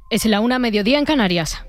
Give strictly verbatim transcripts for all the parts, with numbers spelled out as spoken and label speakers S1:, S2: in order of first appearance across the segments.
S1: Es la una, mediodía en Canarias.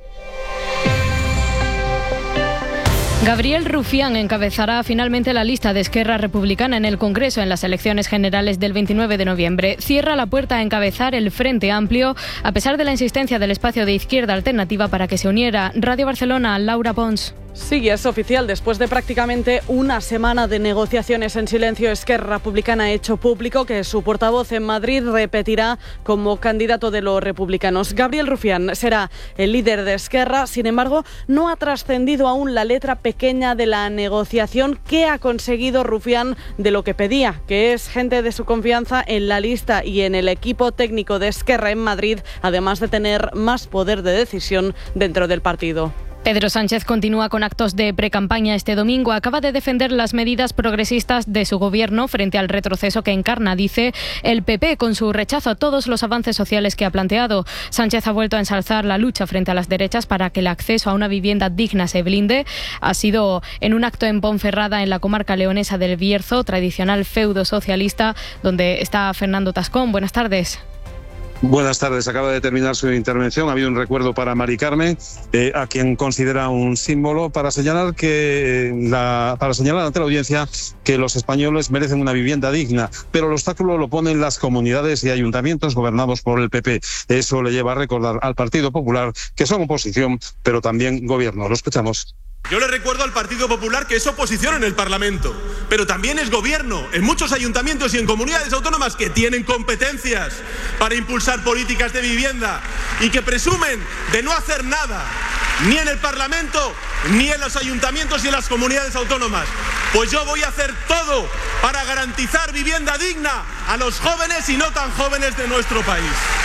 S1: Gabriel Rufián encabezará finalmente la lista de Esquerra Republicana en el Congreso en las elecciones generales del veintinueve de noviembre. Cierra la puerta a encabezar el Frente Amplio, a pesar de la insistencia del espacio de Izquierda Alternativa para que se uniera. Radio Barcelona, Laura Pons.
S2: Sí, es oficial. Después de prácticamente una semana de negociaciones en silencio, Esquerra Republicana ha hecho público que su portavoz en Madrid repetirá como candidato de los republicanos. Gabriel Rufián será el líder de Esquerra. Sin embargo, no ha trascendido aún la letra pequeña de la negociación que ha conseguido Rufián de lo que pedía, que es gente de su confianza en la lista y en el equipo técnico de Esquerra en Madrid, además de tener más poder de decisión dentro del partido.
S1: Pedro Sánchez continúa con actos de precampaña este domingo. Acaba de defender las medidas progresistas de su gobierno frente al retroceso que encarna, dice, el P P con su rechazo a todos los avances sociales que ha planteado. Sánchez ha vuelto a ensalzar la lucha frente a las derechas para que el acceso a una vivienda digna se blinde. Ha sido en un acto en Ponferrada, en la comarca leonesa del Bierzo, tradicional feudo socialista, donde está Fernando Tascón. Buenas tardes.
S3: Buenas tardes. Acaba de terminar su intervención. Ha habido un recuerdo para Mari Carmen, eh, a quien considera un símbolo, para señalar que la, para señalar ante la audiencia que los españoles merecen una vivienda digna, pero el obstáculo lo ponen las comunidades y ayuntamientos gobernados por el P P. Eso le lleva a recordar al Partido Popular que son oposición, pero también gobierno. Lo escuchamos.
S4: Yo le recuerdo al Partido Popular que es oposición en el Parlamento, pero también es gobierno en muchos ayuntamientos y en comunidades autónomas que tienen competencias para impulsar políticas de vivienda y que presumen de no hacer nada, ni en el Parlamento, ni en los ayuntamientos y en las comunidades autónomas. Pues yo voy a hacer todo para garantizar vivienda digna a los jóvenes y no tan jóvenes de nuestro país.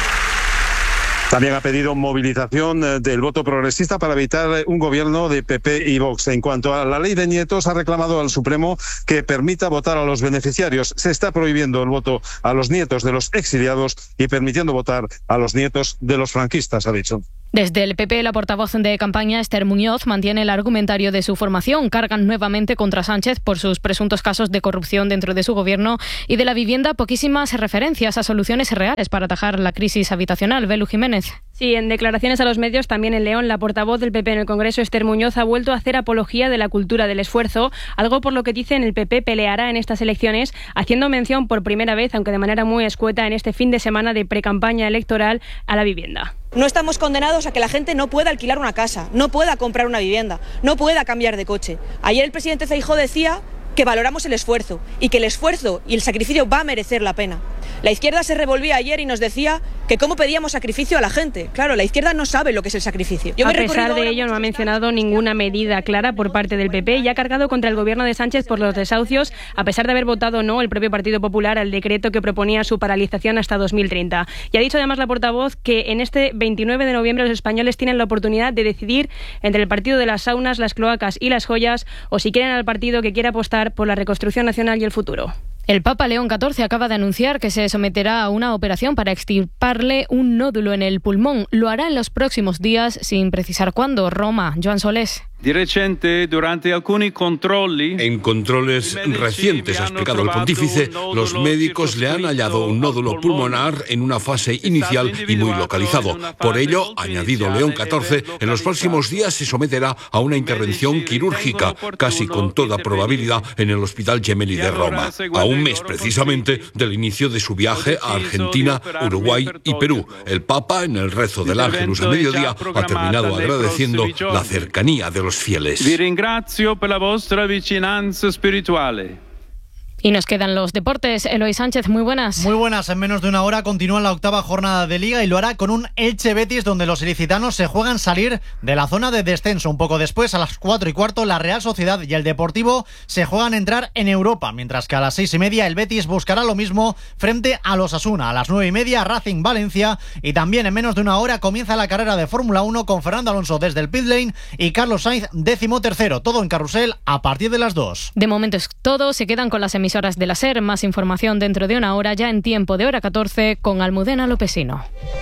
S3: También ha pedido movilización del voto progresista para evitar un gobierno de P P y Vox. En cuanto a la ley de nietos, ha reclamado al Supremo que permita votar a los beneficiarios. Se está prohibiendo el voto a los nietos de los exiliados y permitiendo votar a los nietos de los franquistas, ha dicho.
S1: Desde el P P, la portavoz de campaña, Esther Muñoz, mantiene el argumentario de su formación. Cargan nuevamente contra Sánchez por sus presuntos casos de corrupción dentro de su gobierno y de la vivienda poquísimas referencias a soluciones reales para atajar la crisis habitacional. Belu Jiménez.
S5: Sí, en declaraciones a los medios, también en León, la portavoz del P P en el Congreso, Esther Muñoz, ha vuelto a hacer apología de la cultura del esfuerzo, algo por lo que dicen el P P peleará en estas elecciones, haciendo mención por primera vez, aunque de manera muy escueta, en este fin de semana de precampaña electoral a la vivienda.
S6: No estamos condenados a que la gente no pueda alquilar una casa, no pueda comprar una vivienda, no pueda cambiar de coche. Ayer el presidente Feijóo decía que valoramos el esfuerzo y que el esfuerzo y el sacrificio va a merecer la pena. La izquierda se revolvía ayer y nos decía que cómo pedíamos sacrificio a la gente. Claro, la izquierda no sabe lo que es el sacrificio.
S5: Yo a pesar de ello, no ha mencionado ninguna medida clara por parte del P P y ha cargado contra el gobierno de Sánchez por los desahucios, a pesar de haber votado no el propio Partido Popular al decreto que proponía su paralización hasta dos mil treinta. Y ha dicho además la portavoz que en este veintinueve de noviembre los españoles tienen la oportunidad de decidir entre el partido de las saunas, las cloacas y las joyas, o si quieren al partido que quiera apostar por la reconstrucción nacional y el futuro.
S1: El Papa León catorce acaba de anunciar que se someterá a una operación para extirparle un nódulo en el pulmón. Lo hará en los próximos días, sin precisar cuándo. Roma, Joan Solés.
S7: Di recente, durante alcuni controlli,
S8: en controles recientes, ha explicado el pontífice, los médicos le han hallado un nódulo pulmonar en una fase inicial y muy localizado. Por ello, ha añadido León catorce, en los próximos días se someterá a una intervención quirúrgica, casi con toda probabilidad en el Hospital Gemelli de Roma, a un mes precisamente del inicio de su viaje a Argentina, Uruguay y Perú. El Papa, en el rezo del Ángelus a mediodía, ha terminado agradeciendo la cercanía de los fieles.
S7: Vi ringrazio per la vostra vicinanza spirituale.
S1: Y nos quedan los deportes. Eloy Sánchez, muy buenas.
S9: Muy buenas. En menos de una hora continúa la octava jornada de Liga y lo hará con un Elche-Betis donde los ilicitanos se juegan salir de la zona de descenso. Un poco después, a las cuatro y cuarto, la Real Sociedad y el Deportivo se juegan entrar en Europa, mientras que a las seis y media el Betis buscará lo mismo frente a los Osasuna. A las nueve y media, Racing Valencia, y también en menos de una hora comienza la carrera de Fórmula uno con Fernando Alonso desde el pit lane y Carlos Sainz décimo tercero. Todo en carrusel a partir de las dos.
S1: De momento es todo. Se quedan con las emisoras de la SER. Más información dentro de una hora, ya en tiempo de hora catorce, con Almudena Lopesino.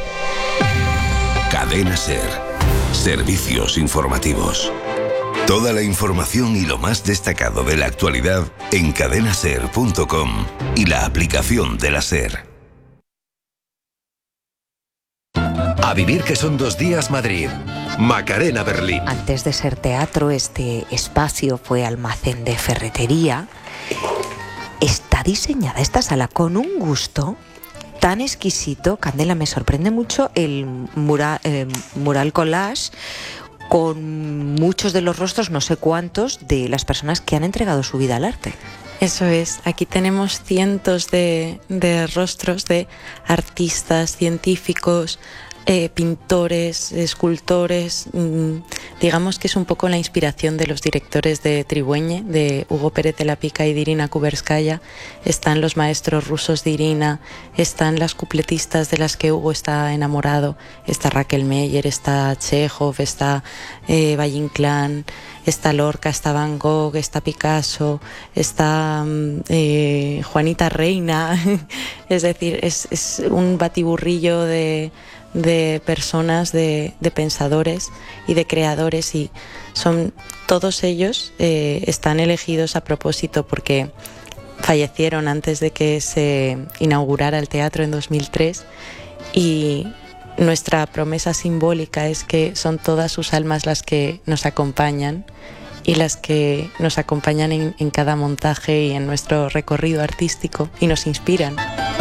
S10: Cadena SER. Servicios informativos. Toda la información y lo más destacado de la actualidad en cadena ser punto com y la aplicación de la SER.
S11: A vivir que son dos días Madrid. Macarena Berlín.
S12: Antes de ser teatro, este espacio fue almacén de ferretería. Está diseñada esta sala con un gusto tan exquisito. Candela, me sorprende mucho el mural, eh, mural collage con muchos de los rostros, no sé cuántos, de las personas que han entregado su vida al arte.
S13: Eso es, aquí tenemos cientos de, de rostros de artistas, científicos, eh, pintores, escultores. Mmm, digamos que es un poco la inspiración de los directores de Tribueñe, de Hugo Pérez de la Pica y de Irina Kuberskaya. Están los maestros rusos de Irina, están las cupletistas de las que Hugo está enamorado, está Raquel Meyer, está Chekhov, está eh, Valle Inclán, está Lorca, está Van Gogh, está Picasso, está eh, Juanita Reina. Es decir, es, es un batiburrillo de, de personas, de, de pensadores y de creadores, y son todos ellos eh, están elegidos a propósito porque fallecieron antes de que se inaugurara el teatro en dos mil tres, y nuestra promesa simbólica es que son todas sus almas las que nos acompañan y las que nos acompañan en, en cada montaje y en nuestro recorrido artístico y nos inspiran.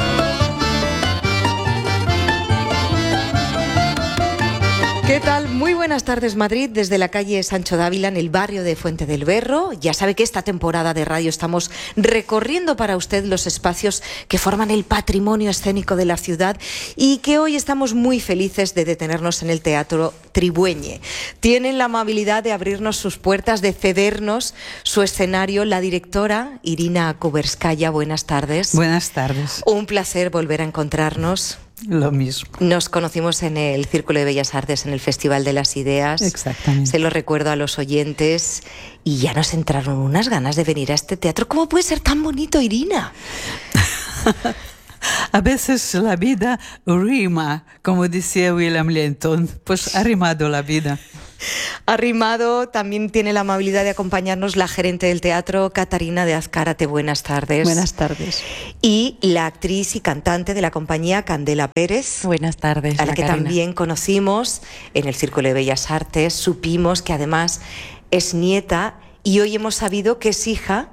S12: ¿Qué tal? Muy buenas tardes, Madrid, desde la calle Sancho Dávila, en el barrio de Fuente del Berro. Ya sabe que esta temporada de radio estamos recorriendo para usted los espacios que forman el patrimonio escénico de la ciudad y que hoy estamos muy felices de detenernos en el Teatro Tribueñe. Tienen la amabilidad de abrirnos sus puertas, de cedernos su escenario la directora Irina Kuberskaya. Buenas tardes.
S14: Buenas tardes.
S12: Un placer volver a encontrarnos.
S14: Lo mismo.
S12: Nos conocimos en el Círculo de Bellas Artes, en el Festival de las Ideas.
S14: Exactamente.
S12: Se lo recuerdo a los oyentes y ya nos entraron unas ganas de venir a este teatro. ¿Cómo puede ser tan bonito, Irina?
S14: A veces la vida rima, como decía William Lenton, pues ha rimado la vida.
S12: Ha rimado. También tiene la amabilidad de acompañarnos la gerente del teatro, Catarina de Azcárate. Buenas tardes.
S14: Buenas tardes.
S12: Y la actriz y cantante de la compañía, Candela Pérez.
S13: Buenas tardes,
S12: a la que
S13: Macarena.
S12: También conocimos en el Círculo de Bellas Artes. Supimos que además es nieta y hoy hemos sabido que es hija.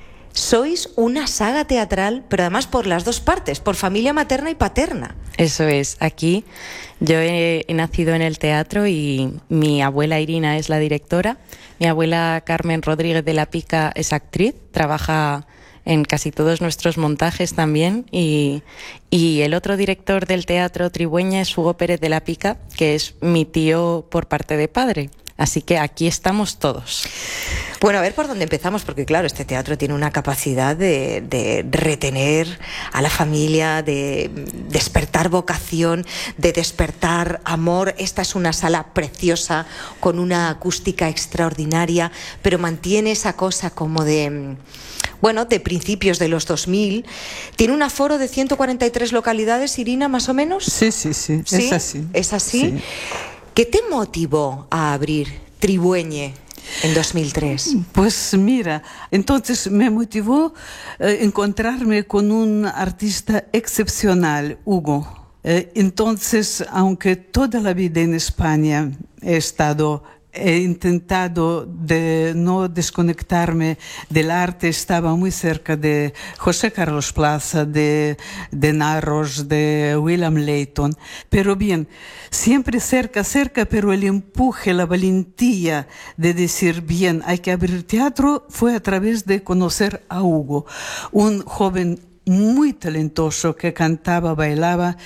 S12: Sois una saga teatral, pero además por las dos partes, por familia materna y paterna.
S13: Eso es, aquí yo he, he nacido en el teatro y mi abuela Irina es la directora, mi abuela Carmen Rodríguez de la Pica es actriz, trabaja en casi todos nuestros montajes también, y, y el otro director del Teatro Tribueñe es Hugo Pérez de la Pica, que es mi tío por parte de padre. Así que aquí estamos todos.
S12: Bueno, a ver por dónde empezamos, porque claro, este teatro tiene una capacidad de, de retener a la familia, de despertar vocación, de despertar amor. Esta es una sala preciosa, con una acústica extraordinaria, pero mantiene esa cosa como de... bueno, de principios de los dos mil. ¿Tiene un aforo de ciento cuarenta y tres localidades, Irina, más o menos?
S14: Sí, sí, sí,
S12: ¿Sí?
S14: es así.
S12: ¿Es así?
S14: Sí.
S12: ¿Qué te motivó a abrir Tribueñe en dos mil tres?
S14: Pues mira, entonces me motivó eh, encontrarme con un artista excepcional, Hugo. Eh, entonces, aunque toda la vida en España he estado... he intentado de no desconectarme del arte, estaba muy cerca de José Carlos Plaza, de, de Narros, de William Layton, pero bien, siempre cerca, cerca, pero el empuje, la valentía de decir, bien, hay que abrir teatro, fue a través de conocer a Hugo, un joven muy talentoso que cantaba, bailaba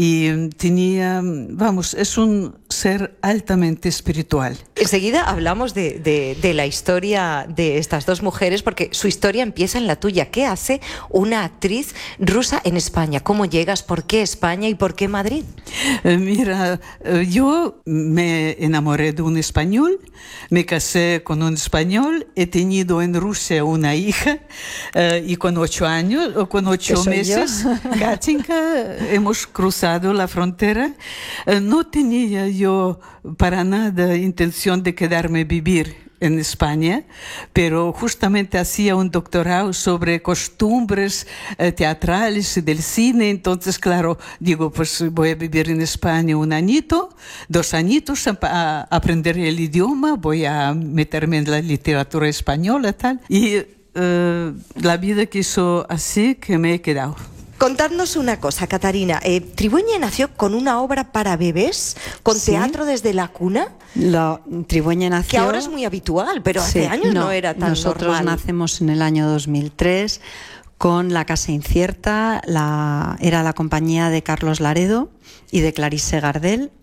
S14: y tenía, vamos, es un ser altamente espiritual.
S12: Enseguida hablamos de, de, de la historia de estas dos mujeres, porque su historia empieza en la tuya. ¿Qué hace una actriz rusa en España? ¿Cómo llegas? ¿Por qué España y por qué Madrid?
S14: Eh, mira, eh, yo me enamoré de un español, me casé con un español, he tenido en Rusia una hija eh, y con ocho años, o con ocho meses, Katinka, hemos cruzado la frontera. Eh, no tenía yo para nada intención de quedarme a vivir en España, pero justamente hacía un doctorado sobre costumbres eh, teatrales y del cine. Entonces, claro, digo, pues voy a vivir en España un añito, dos añitos, a, a aprender el idioma, voy a meterme en la literatura española, tal. Y eh, la vida quiso así que me he quedado.
S12: Contadnos una cosa, Catarina. Eh, Tribueñe nació con una obra para bebés, con sí. teatro desde la cuna.
S15: Lo, Tribueñe nació...
S12: Que ahora es muy habitual, pero hace sí, años no, no era tan
S15: nosotros
S12: normal.
S15: Nosotros nacemos en el año dos mil tres con La Casa Incierta, la, era la compañía de Carlos Laredo y de Clarice Gardel.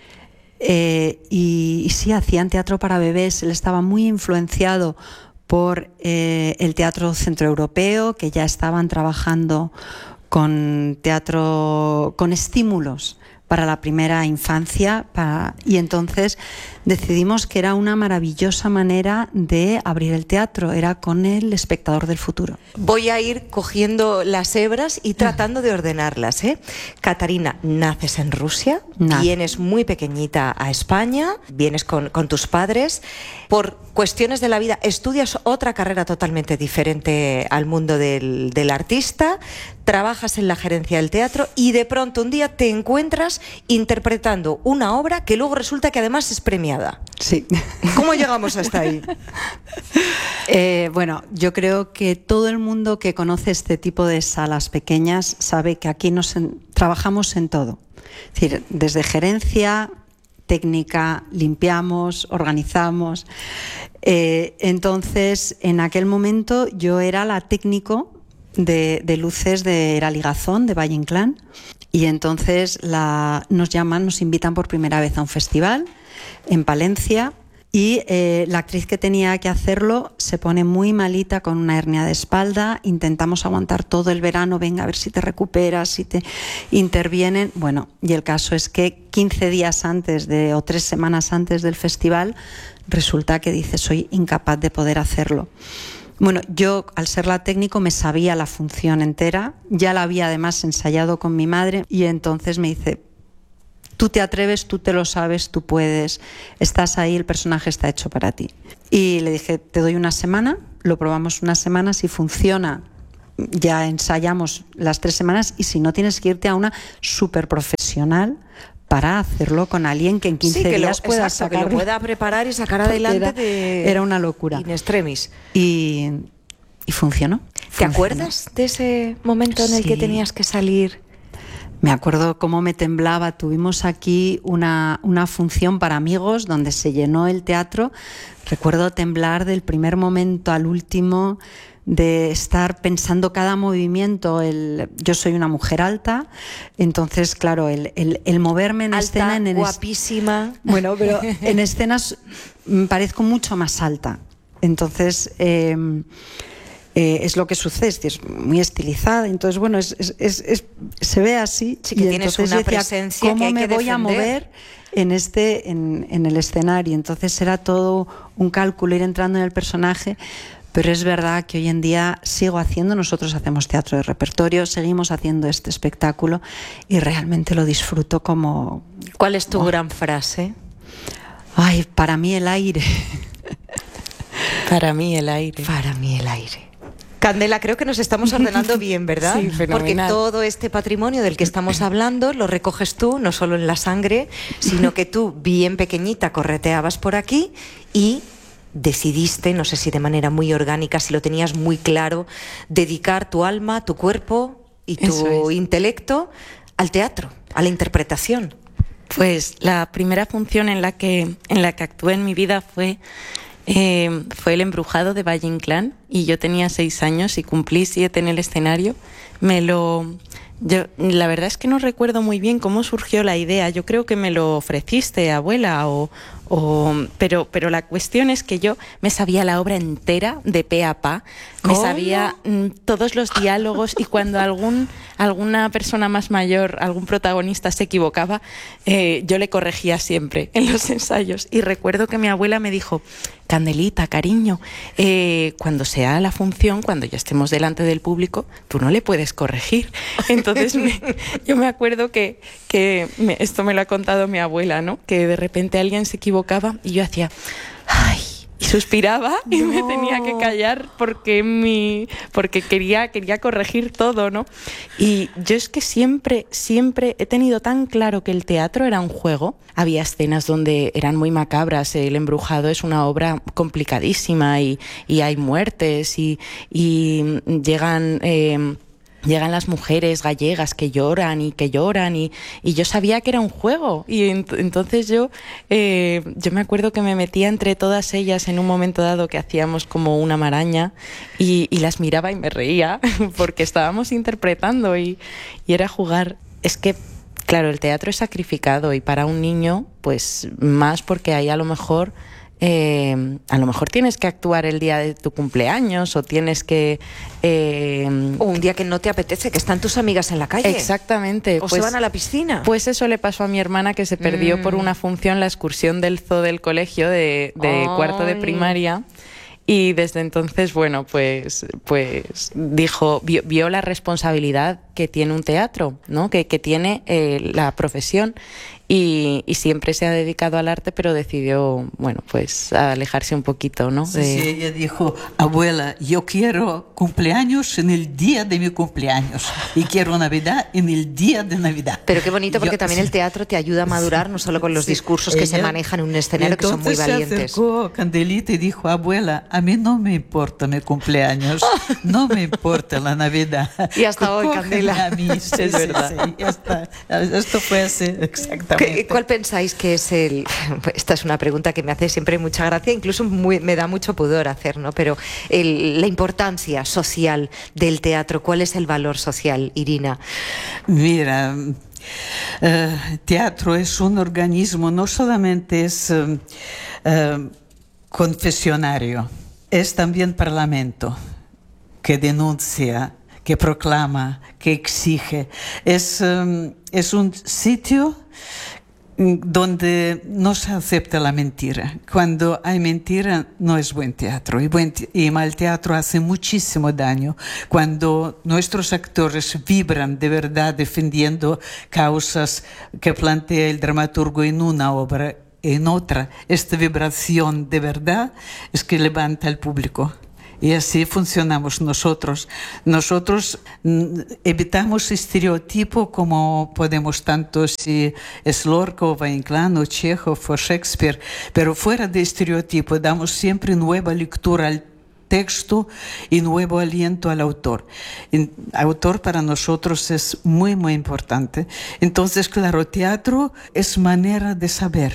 S15: Eh, y, y sí, hacían teatro para bebés. Él estaba muy influenciado por eh, el teatro centroeuropeo, que ya estaban trabajando con teatro, con estímulos para la primera infancia, para, y entonces decidimos que era una maravillosa manera de abrir el teatro, era con el espectador del futuro.
S12: Voy a ir cogiendo las hebras y tratando de ordenarlas, ¿eh? Catarina, naces en Rusia, Nace. vienes muy pequeñita a España, vienes con, con tus padres, por cuestiones de la vida estudias otra carrera totalmente diferente al mundo del, del artista, trabajas en la gerencia del teatro y de pronto un día te encuentras interpretando una obra que luego resulta que además es premiada.
S15: Sí.
S12: ¿Cómo llegamos hasta ahí?
S15: Eh, bueno, yo creo que todo el mundo que conoce este tipo de salas pequeñas sabe que aquí nos en, trabajamos en todo. Es decir, desde gerencia, técnica, limpiamos, organizamos. Eh, entonces, en aquel momento yo era la técnico de, de luces de Era Ligazón, de Valle Inclán, y entonces la, nos llaman, nos invitan por primera vez a un festival en Palencia y eh, la actriz que tenía que hacerlo se pone muy malita con una hernia de espalda, intentamos aguantar todo el verano, venga a ver si te recuperas, si te intervienen, bueno, y el caso es que quince días antes de o tres semanas antes del festival resulta que dice soy incapaz de poder hacerlo. Bueno, yo al ser la técnico me sabía la función entera, ya la había además ensayado con mi madre y entonces me dice tú te atreves, tú te lo sabes, tú puedes, estás ahí, el personaje está hecho para ti. Y le dije, te doy una semana, lo probamos una semana, si funciona, ya ensayamos las tres semanas y si no tienes que irte a una súper profesional para hacerlo con alguien que en quince
S12: sí, que
S15: días
S12: lo,
S15: pueda
S12: exacto,
S15: sacar.
S12: Que lo pueda preparar y sacar adelante
S15: era,
S12: de...
S15: Era una locura.
S12: In extremis.
S15: Y, y funcionó.
S12: ¿Te
S15: funcionó.
S12: acuerdas de ese momento en el
S15: sí.
S12: que tenías que salir?
S15: Me acuerdo cómo me temblaba. Tuvimos aquí una, una función para amigos donde se llenó el teatro. Recuerdo temblar del primer momento al último, de estar pensando cada movimiento. El, yo soy una mujer alta, entonces, claro, el, el, el moverme en
S12: alta,
S15: escena... En
S12: guapísima.
S15: Es, bueno, pero en escenas me parezco mucho más alta. Entonces... Eh, Eh, es lo que sucede, es muy estilizada, entonces bueno, es, es, es, es, se ve así.
S12: Sí, que
S15: y
S12: tienes
S15: entonces
S12: una
S15: decía,
S12: presencia
S15: ¿cómo
S12: que hay
S15: me
S12: que
S15: voy
S12: defender?
S15: a mover en este, en, en el escenario? Entonces era todo un cálculo ir entrando en el personaje, pero es verdad que hoy en día sigo haciendo, nosotros hacemos teatro de repertorio, seguimos haciendo este espectáculo y realmente lo disfruto como...
S12: ¿Cuál es tu
S15: oh.
S12: gran frase?
S15: Ay, para mí el aire.
S13: Para mí el aire.
S12: Para mí el aire. Candela, creo que nos estamos ordenando bien, ¿verdad?
S13: Sí, fenomenal.
S12: Porque todo este patrimonio del que estamos hablando lo recoges tú, no solo en la sangre, sino que tú, bien pequeñita, correteabas por aquí y decidiste, no sé si de manera muy orgánica, si lo tenías muy claro, dedicar tu alma, tu cuerpo y tu intelecto al teatro, a la interpretación.
S13: Pues la primera función en la que, en la que actué en mi vida fue... Eh, fue El Embrujado de Valle Inclán y yo tenía seis años y cumplí siete en el escenario. Me lo... Yo, la verdad es que no recuerdo muy bien cómo surgió la idea. Yo creo que me lo ofreciste, abuela, o, o, pero, pero la cuestión es que yo me sabía la obra entera de pe a pa. Me
S12: ¿Cómo?
S13: sabía mm, todos los diálogos y cuando algún, alguna persona más mayor, algún protagonista se equivocaba, eh, yo le corregía siempre en los ensayos. Y recuerdo que mi abuela me dijo, Candelita, cariño, eh, cuando sea la función, cuando ya estemos delante del público, tú no le puedes corregir. Entonces me, yo me acuerdo que, que me, esto me lo ha contado mi abuela, ¿no? Que de repente alguien se equivocaba y yo hacía, ay, y suspiraba y
S12: No.
S13: me tenía que callar porque mi porque quería quería corregir todo, ¿no? Y yo es que siempre siempre he tenido tan claro que el teatro era un juego. Había escenas donde eran muy macabras. El Embrujado es una obra complicadísima y, y hay muertes y, y llegan eh, Llegan las mujeres gallegas que lloran y que lloran y, y yo sabía que era un juego y ent entonces yo eh, yo me acuerdo que me metía entre todas ellas en un momento dado que hacíamos como una maraña y, y las miraba y me reía porque estábamos interpretando y, y era jugar. Es que claro, el teatro es sacrificado y para un niño pues más porque ahí a lo mejor Eh, a lo mejor tienes que actuar el día de tu cumpleaños o tienes que... Eh,
S12: o un día que no te apetece, que están tus amigas en la calle.
S13: Exactamente.
S12: O
S13: pues,
S12: se van a la piscina.
S13: Pues eso le pasó a mi hermana, que se perdió mm. por una función la excursión del zoo del colegio de, de cuarto de primaria. Y desde entonces, bueno, pues, pues dijo, vio, vio la responsabilidad que tiene un teatro, ¿no? Que, que tiene eh, la profesión. Y, y siempre se ha dedicado al arte, pero decidió, bueno, pues alejarse un poquito, ¿no?
S14: Sí,
S13: de...
S14: sí, ella dijo, abuela, yo quiero cumpleaños en el día de mi cumpleaños y quiero Navidad en el día de Navidad.
S12: Pero qué bonito, porque
S14: yo,
S12: también
S14: sí,
S12: el teatro te ayuda a madurar, no solo con los
S14: sí,
S12: discursos que
S14: ella,
S12: se manejan en un escenario, que son muy valientes.
S14: Se acercó Candelita y dijo, abuela, a mí no me importa mi cumpleaños, no me importa la Navidad.
S12: Y hasta hoy, Candela.
S14: A mí, sí,
S13: es
S14: sí,
S13: verdad.
S14: Sí, ya está. Esto fue así, exactamente.
S12: ¿Cuál pensáis que es el...? Esta es una pregunta que me hace siempre mucha gracia, incluso muy, me da mucho pudor hacer, ¿no? Pero el, la importancia social del teatro, ¿cuál es el valor social, Irina?
S14: Mira, eh, teatro es un organismo, no solamente es eh, eh, confesionario, es también parlamento que denuncia, que proclama, que exige. Es, um, es un sitio donde no se acepta la mentira. Cuando hay mentira no es buen teatro, y, buen te y mal teatro hace muchísimo daño. Cuando nuestros actores vibran de verdad defendiendo causas que plantea el dramaturgo en una obra, en otra, esta vibración de verdad es que levanta al público. Y así funcionamos nosotros. Nosotros mm, evitamos estereotipo como podemos, tanto si es Lorca o Valle Inclán o Chekhov o Shakespeare, pero fuera de estereotipo damos siempre nueva lectura al texto y nuevo aliento al autor. El autor para nosotros es muy, muy importante. Entonces, claro, teatro es manera de saber,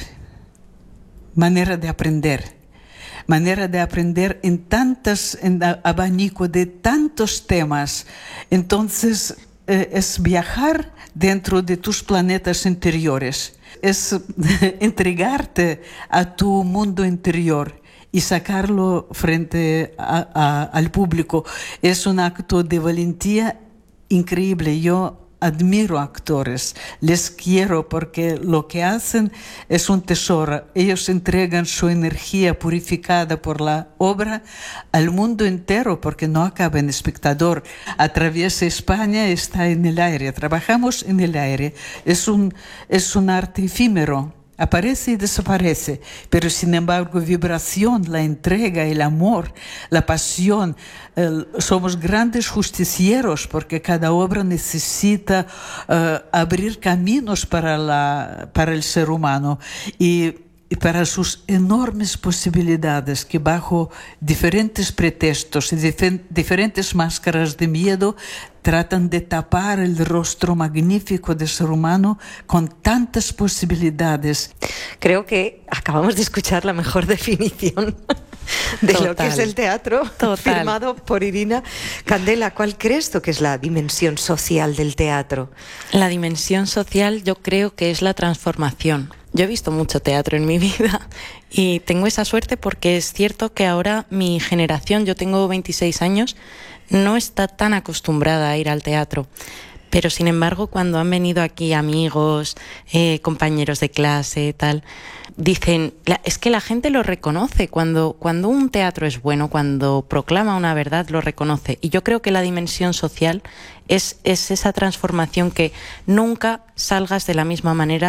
S14: manera de aprender. Manera de aprender en tantas, en abanico de tantos temas. Entonces, eh, es viajar dentro de tus planetas interiores. Es entregarte a tu mundo interior y sacarlo frente a, a, al público. Es un acto de valentía increíble. Yo admiro a actores, les quiero porque lo que hacen es un tesoro. Ellos entregan su energía purificada por la obra al mundo entero, porque no acaba en espectador. Atraviesa España, está en el aire. Trabajamos en el aire. Es un, es un arte efímero. Aparece y desaparece, pero sin embargo vibración, la entrega, el amor, la pasión. El, somos grandes justicieros porque cada obra necesita uh, abrir caminos para, la, para el ser humano y, y para sus enormes posibilidades que bajo diferentes pretextos y dif diferentes máscaras de miedo tratan de tapar el rostro magnífico del ser humano con tantas posibilidades.
S12: Creo que acabamos de escuchar la mejor definición de Total. Lo que es el teatro, Total. Firmado por Irina. Candela, ¿cuál crees tú que es la dimensión social del teatro?
S13: La dimensión social yo creo que es la transformación. Yo he visto mucho teatro en mi vida y tengo esa suerte porque es cierto que ahora mi generación, yo tengo veintiséis años, no está tan acostumbrada a ir al teatro. Pero sin embargo, cuando han venido aquí amigos, eh, compañeros de clase, tal, dicen, la, es que la gente lo reconoce. Cuando, cuando un teatro es bueno, cuando proclama una verdad, lo reconoce. Y yo creo que la dimensión social es, es esa transformación que nunca salgas de la misma manera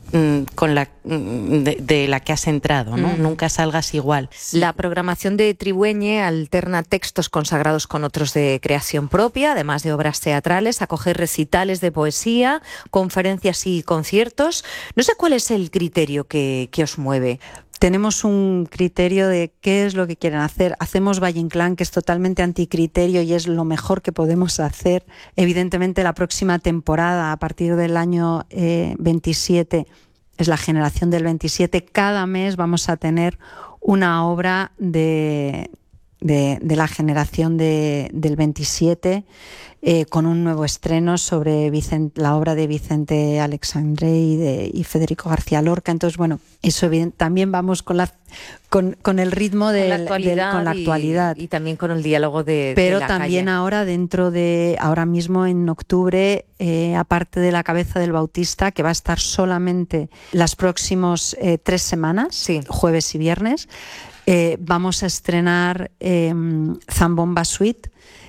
S13: con la de, de la que has entrado, ¿no? Mm. Nunca salgas igual.
S12: La programación de Tribueñe alterna textos consagrados con otros de creación propia, además de obras teatrales, acoge recitales de poesía, conferencias y conciertos. No sé cuál es el criterio que, que os mueve.
S15: Tenemos un criterio de qué es lo que quieren hacer. Hacemos Valle Inclán, que es totalmente anticriterio y es lo mejor que podemos hacer. Evidentemente, la próxima temporada, a partir del año eh, veintisiete, es la generación del veintisiete. Cada mes vamos a tener una obra de, de, de la generación de, del veintisiete, eh, con un nuevo estreno sobre Vicente, la obra de Vicente Alexandre y, de, y Federico García Lorca. Entonces, bueno, eso bien, también vamos con la con, con el ritmo de,
S12: con la actualidad,
S15: de, con la actualidad.
S12: Y, y también con el diálogo de,
S15: pero
S12: de la
S15: también
S12: calle.
S15: ahora dentro de ahora mismo en octubre, eh, aparte de La Cabeza del Bautista, que va a estar solamente las próximas eh, tres semanas, sí. jueves y viernes, eh, vamos a estrenar eh, Zambomba Suite,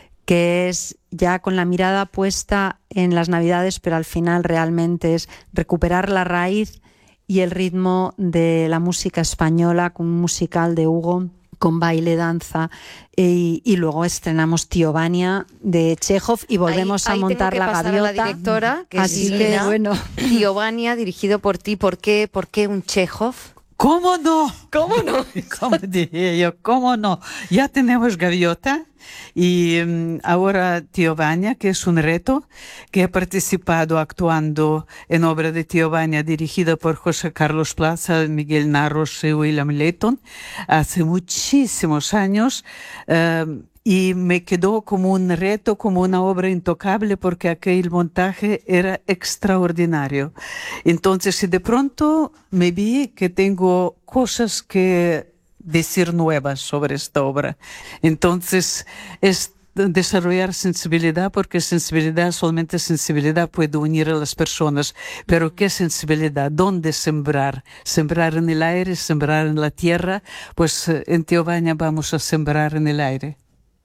S15: que es ya con la mirada puesta en las Navidades, pero al final realmente es recuperar la raíz y el ritmo de la música española, con un musical de Hugo, con baile, danza, y, y luego estrenamos Tío Vania de Chekhov y volvemos
S12: ahí, ahí
S15: a montar
S12: tengo que
S15: La
S12: pasar
S15: Gaviota.
S12: A la directora, que
S15: Así
S12: es
S15: que,
S12: Lina.
S15: bueno.
S12: Tío Vania, dirigido por ti. ¿Por qué, por qué un Chekhov?
S14: ¿Cómo no?
S12: ¿Cómo no?
S14: ¿Cómo diría yo? ¿Cómo no? Ya tenemos Gaviota y um, ahora Tío Vania, que es un reto, que he participado actuando en obra de Tío Vania dirigida por José Carlos Plaza, Miguel Narros y William Layton hace muchísimos años. Uh, Y me quedó como un reto, como una obra intocable, porque aquel montaje era extraordinario. Entonces, de pronto me vi que tengo cosas que decir nuevas sobre esta obra. Entonces, es desarrollar sensibilidad, porque sensibilidad, solamente sensibilidad puede unir a las personas. Pero ¿qué sensibilidad? ¿Dónde sembrar? Sembrar en el aire, sembrar en la tierra. Pues en Tío Vania vamos a sembrar en el aire.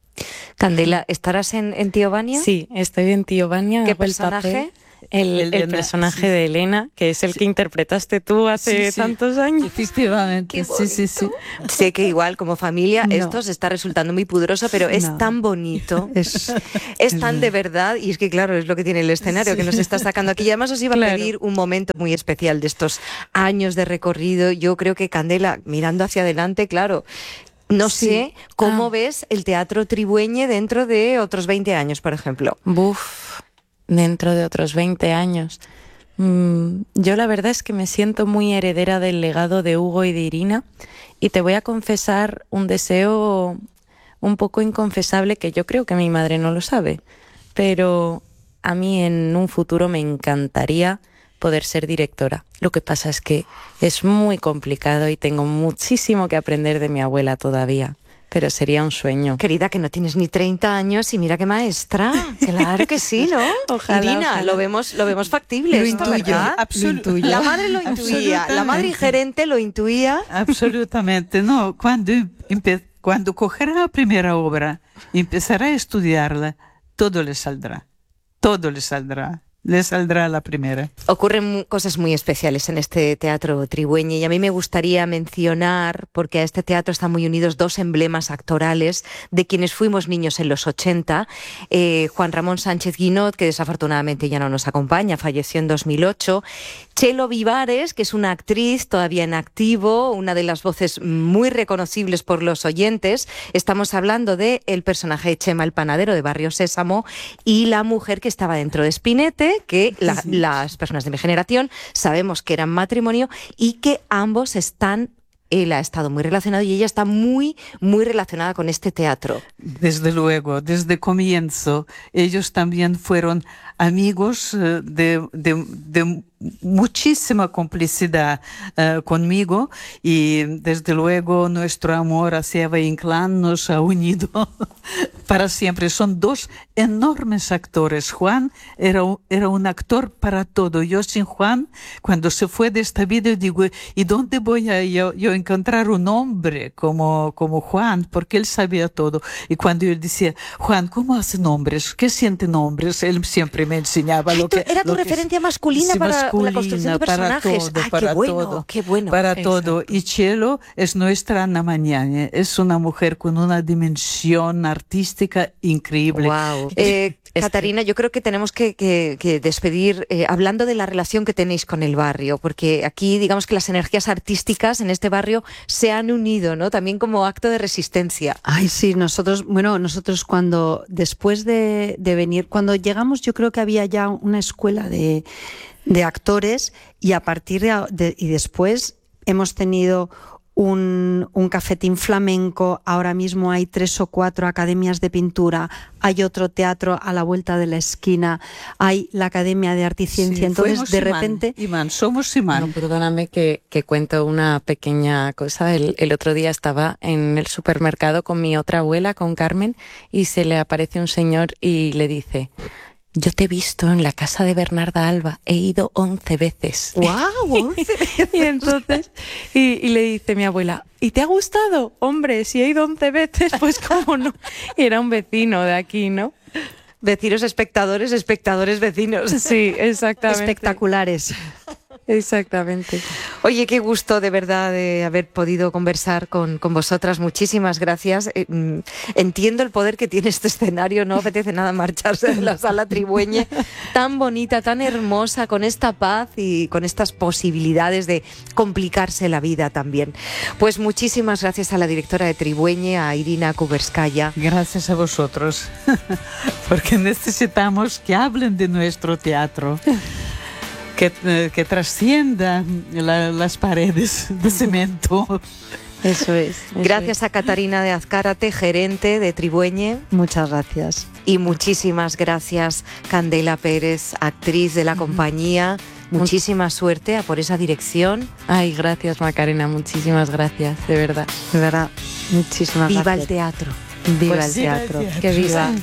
S12: Candela, ¿estarás en, en Tío Vania?
S13: Sí, estoy en Tío Vania.
S12: ¿Qué personaje?
S13: El, el, el personaje sí. de Elena, que es el sí. que interpretaste tú hace sí, sí. tantos años.
S14: Efectivamente, sí, sí, sí.
S12: Sé que igual como familia no. esto se está resultando muy pudroso, pero es no. tan bonito, es, es tan de verdad, y es que claro, es lo que tiene el escenario, sí. que nos está sacando aquí. Y además os iba claro. a pedir un momento muy especial de estos años de recorrido. Yo creo que Candela, mirando hacia adelante, claro, no sí. sé cómo ah. ves el teatro Tribueñe dentro de otros veinte años, por ejemplo.
S13: Buf, dentro de otros veinte años. Mm, yo la verdad es que me siento muy heredera del legado de Hugo y de Irina, y te voy a confesar un deseo un poco inconfesable que yo creo que mi madre no lo sabe, pero a mí en un futuro me encantaría poder ser directora. Lo que pasa es que es muy complicado y tengo muchísimo que aprender de mi abuela todavía, pero sería un sueño.
S12: Querida, que no tienes ni treinta años y mira qué maestra. Claro que sí, ¿no?
S13: Ojalá,
S12: Irina,
S13: ojalá.
S12: Lo vemos, lo vemos factible.
S15: Lo
S12: esto,
S15: intuyo,
S12: absolut-
S15: lo intuyo.
S12: La madre lo intuía, la madre gerente lo intuía.
S14: Absolutamente, no. Cuando, empe- cuando cogerá la primera obra, empezará a estudiarla, todo le saldrá, todo le saldrá. Le saldrá la primera.
S12: Ocurren cosas muy especiales en este teatro Tribueñe y a mí me gustaría mencionar, porque a este teatro están muy unidos dos emblemas actorales de quienes fuimos niños en los ochenta. Eh, Juan Ramón Sánchez Guinot, que desafortunadamente ya no nos acompaña, falleció en dos mil ocho. Chelo Vivares, que es una actriz todavía en activo, una de las voces muy reconocibles por los oyentes. Estamos hablando de el personaje de Chema el panadero de Barrio Sésamo y la mujer que estaba dentro de Spinette, que la, sí. las personas de mi generación sabemos que eran matrimonio y que ambos están, él ha estado muy relacionado y ella está muy, muy relacionada con este teatro.
S14: Desde luego, desde comienzo, ellos también fueron amigos de, de, de muchísima complicidad uh, conmigo y desde luego nuestro amor hacia Valle Inclán nos ha unido para siempre. Son dos enormes actores. Juan era, era un actor para todo. Yo sin Juan, cuando se fue de esta vida, digo, ¿y dónde voy a yo, yo encontrar un hombre como, como Juan? Porque él sabía todo. Y cuando yo decía, Juan, ¿cómo hacen hombres? ¿Qué sienten hombres? Él siempre me me enseñaba lo que...
S12: Era tu
S14: lo
S12: referencia
S14: que,
S12: masculina
S14: sí,
S12: para
S14: masculina,
S12: la construcción de personajes.
S14: Para todo,
S12: ah,
S14: para
S12: qué bueno,
S14: todo,
S12: qué bueno.
S14: Para
S12: Exacto.
S14: todo. Y Chelo es nuestra Ana Mañana. Es una mujer con una dimensión artística increíble.
S12: Wow. Eh, Catarina, yo creo que tenemos que, que, que despedir eh, hablando de la relación que tenéis con el barrio, porque aquí digamos que las energías artísticas en este barrio se han unido, ¿no? También como acto de resistencia.
S15: Ay, sí, nosotros, bueno, nosotros cuando, después de, de venir, cuando llegamos yo creo que había ya una escuela de, de actores y a partir de, de y después hemos tenido Un, un cafetín flamenco, ahora mismo hay tres o cuatro academias de pintura, hay otro teatro a la vuelta de la esquina, hay la Academia de Arte y Ciencia, sí, entonces de
S14: imán,
S15: repente...
S14: Imán, somos imán.
S13: No, perdóname que, que cuento una pequeña cosa. El, el otro día estaba en el supermercado con mi otra abuela, con Carmen, y se le aparece un señor y le dice... Yo te he visto en la casa de Bernarda Alba, he ido once veces.
S12: ¡Guau! once veces.
S13: Y entonces, y, y le dice mi abuela, ¿y te ha gustado? Hombre, si he ido once veces, pues cómo no. Y era un vecino de aquí, ¿no?
S12: Vecinos espectadores, espectadores vecinos.
S13: Sí, exactamente.
S12: Espectaculares.
S13: Exactamente.
S12: Oye, qué gusto de verdad de haber podido conversar con, con vosotras. Muchísimas gracias. Eh, entiendo el poder que tiene este escenario. No apetece nada marcharse de la sala Tribueñe. Tan bonita, tan hermosa, con esta paz y con estas posibilidades de complicarse la vida también. Pues muchísimas gracias a la directora de Tribueñe, a Irina Kuberskaya.
S14: Gracias a vosotros. Porque necesitamos que hablen de nuestro teatro. Que, eh, que trascienda la, las paredes de cemento.
S12: Eso es. Eso gracias es. A Catarina de Azcárate, gerente de Tribueñe.
S15: Muchas gracias.
S12: Y muchísimas gracias, Candela Pérez, actriz de la compañía. Muchísima suerte a por esa dirección.
S13: Ay, gracias, Macarena. Muchísimas gracias, de verdad.
S15: De verdad, muchísimas
S12: viva
S15: gracias.
S12: Viva el teatro.
S15: Viva
S12: pues
S15: el teatro.
S12: teatro. Que viva.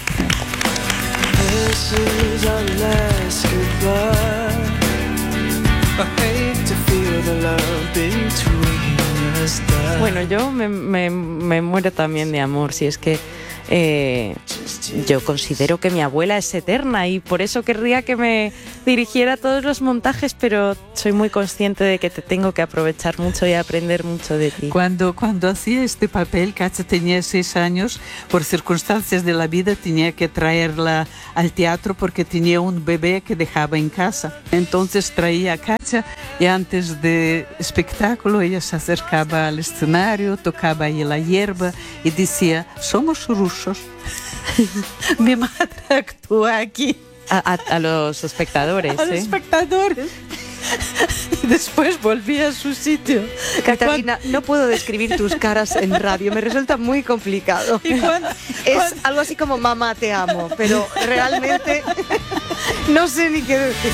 S16: This is our last goodbye. I hate to feel the love between us die.
S13: Bueno, yo me, me, me muero también de amor, si es que eh, yo considero que mi abuela es eterna y por eso querría que me dirigiera a todos los montajes, pero soy muy consciente de que te tengo que aprovechar mucho y aprender mucho de ti.
S14: Cuando, cuando hacía este papel, Katja tenía seis años, por circunstancias de la vida tenía que traerla al teatro porque tenía un bebé que dejaba en casa. Entonces traía a Katja y antes del espectáculo ella se acercaba al escenario, tocaba ahí la hierba y decía, somos rusos. Mi madre actúa aquí.
S13: A, a, a los espectadores.
S14: A
S13: ¿eh?
S14: los espectadores. Después volví a su sitio.
S12: Catarina, no puedo describir tus caras en radio, me resulta muy complicado.
S14: ¿Y cuándo,
S12: es
S14: cuándo?
S12: algo así como mamá te amo, pero realmente no sé ni qué decir.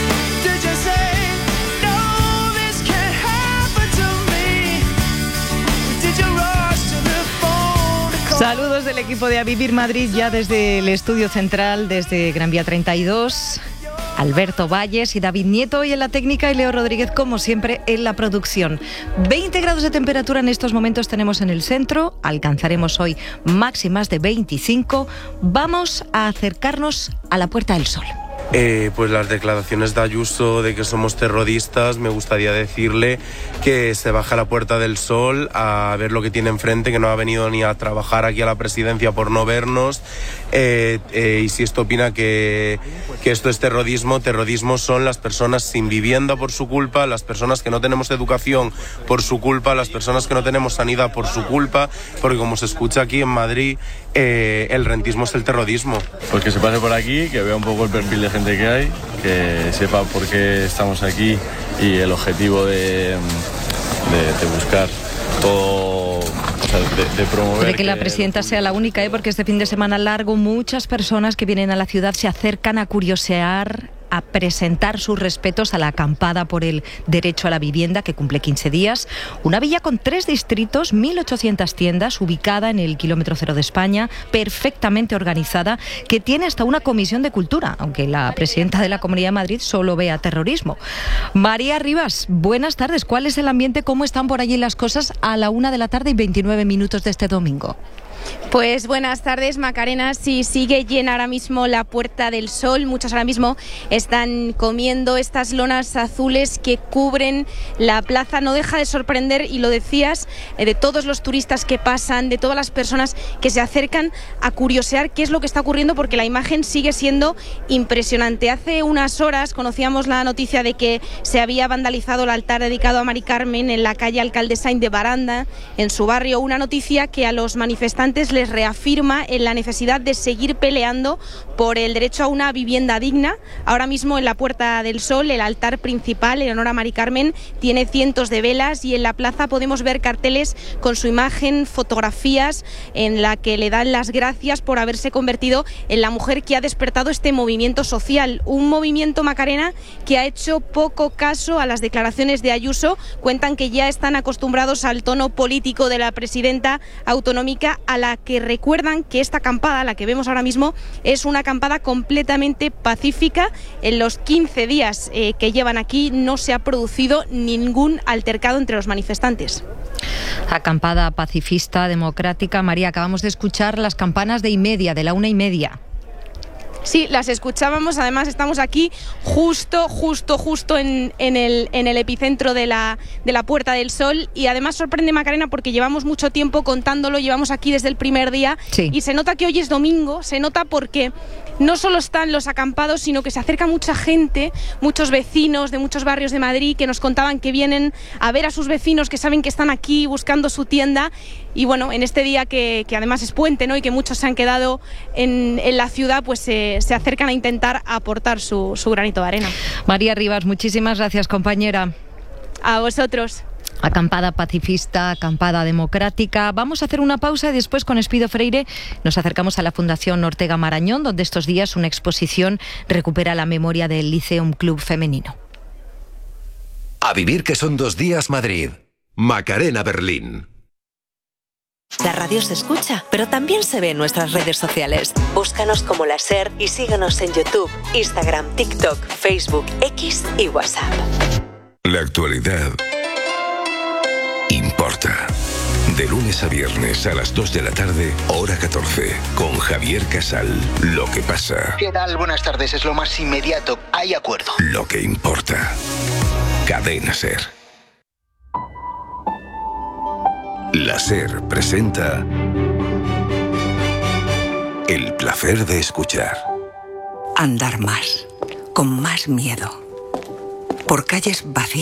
S1: Saludos del equipo de A Vivir Madrid, ya desde el estudio central, desde Gran Vía treinta y dos. Alberto Valles y David Nieto hoy en la técnica y Leo Rodríguez, como siempre, en la producción. veinte grados de temperatura en estos momentos tenemos en el centro, alcanzaremos hoy máximas de veinticinco. Vamos a acercarnos a la Puerta del Sol.
S17: Eh, pues las declaraciones de Ayuso de que somos terroristas, me gustaría decirle que se baja a la Puerta del Sol a ver lo que tiene enfrente, que no ha venido ni a trabajar aquí a la presidencia por no vernos, eh, eh, y si esto opina que, que esto es terrorismo, terrorismo son las personas sin vivienda por su culpa, las personas que no tenemos educación por su culpa, las personas que no tenemos sanidad por su culpa, porque como se escucha aquí en Madrid, eh, el rentismo es el terrorismo.
S18: Pues que se pase por aquí, que vea un poco el perfil de gente que hay, que sepa por qué estamos aquí y el objetivo de, de, de buscar todo, o sea, de, de promover.
S1: Puede que la presidenta sea la única, ¿eh? Porque este fin de semana largo muchas personas que vienen a la ciudad se acercan a curiosear, a presentar sus respetos a la acampada por el derecho a la vivienda, que cumple quince días. Una villa con tres distritos, mil ochocientas tiendas, ubicada en el kilómetro cero de España, perfectamente organizada, que tiene hasta una comisión de cultura, aunque la presidenta de la Comunidad de Madrid solo vea terrorismo. María Rivas, buenas tardes. ¿Cuál es el ambiente? ¿Cómo están por allí las cosas a la una de la tarde y veintinueve minutos de este domingo?
S19: Pues buenas tardes, Macarena. Sí, sigue llena ahora mismo la Puerta del Sol. Muchos ahora mismo están comiendo estas lonas azules que cubren la plaza. No deja de sorprender, y lo decías, eh, de todos los turistas que pasan, de todas las personas que se acercan a curiosear qué es lo que está ocurriendo, porque la imagen sigue siendo impresionante. Hace unas horas conocíamos la noticia de que se había vandalizado el altar dedicado a Mari Carmen en la calle Alcaldesain de Baranda, en su barrio. Una noticia que a los manifestantes les reafirma en la necesidad de seguir peleando por el derecho a una vivienda digna. Ahora mismo en la Puerta del Sol, el altar principal en honor a Mari Carmen, tiene cientos de velas, y en la plaza podemos ver carteles con su imagen, fotografías en la que le dan las gracias por haberse convertido en la mujer que ha despertado este movimiento social. Un movimiento, Macarena, que ha hecho poco caso a las declaraciones de Ayuso. Cuentan que ya están acostumbrados al tono político de la presidenta autonómica, a la que recuerdan que esta acampada, la que vemos ahora mismo, es una acampada completamente pacífica. En los quince días eh, que llevan aquí no se ha producido ningún altercado entre los manifestantes.
S20: Acampada pacifista, democrática. María, acabamos de escuchar las campanas de y media, de la una y media.
S19: Sí, las escuchábamos. Además estamos aquí justo, justo, justo en, en, el, en el epicentro de la, de la Puerta del Sol, y además sorprende, Macarena, porque llevamos mucho tiempo contándolo, llevamos aquí desde el primer día, sí. Y se nota que hoy es domingo, se nota porque no solo están los acampados, sino que se acerca mucha gente, muchos vecinos de muchos barrios de Madrid que nos contaban que vienen a ver a sus vecinos, que saben que están aquí buscando su tienda. Y bueno, en este día que, que además es puente, ¿no?, y que muchos se han quedado en, en la ciudad, pues se, se acercan a intentar aportar su, su granito de arena.
S20: María Rivas, muchísimas gracias, compañera.
S19: A vosotros.
S20: Acampada pacifista, acampada democrática. Vamos a hacer una pausa y después, con Espido Freire, nos acercamos a la Fundación Ortega Marañón, donde estos días una exposición recupera la memoria del Liceum Club femenino.
S11: A vivir que son dos días Madrid. Macarena Berlín.
S21: La radio se escucha, pero también se ve en nuestras redes sociales. Búscanos como La SER y síguenos en YouTube, Instagram, TikTok, Facebook, X y WhatsApp.
S10: La actualidad importa. De lunes a viernes a las dos de la tarde, hora catorce, con Javier Casal. Lo que pasa.
S22: ¿Qué tal? Buenas tardes, es lo más inmediato. Hay acuerdo.
S10: Lo que importa. Cadena SER. La SER presenta El placer de escuchar.
S23: Andar más, con más miedo, por calles vacías.